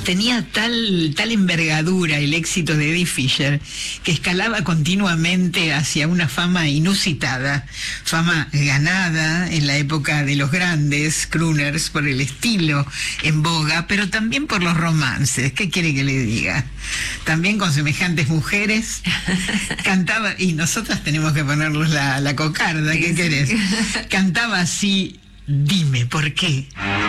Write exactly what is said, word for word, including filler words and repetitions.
tenía tal, tal envergadura el éxito de Eddie Fisher que escalaba continuamente hacia una fama inusitada, fama ganada en la época de los grandes crooners por el estilo en boga, pero también por los romances. ¿Qué quiere que le diga? También con semejantes mujeres cantaba, y nosotras tenemos que ponernos la, la cocarda, ¿qué querés? Cantaba así: dime por qué.